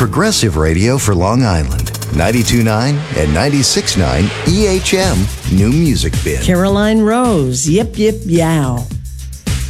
Progressive Radio for Long Island. 92.9 and 96.9 EHM New Music Bin. Caroline Rose, Yip Yip Yow.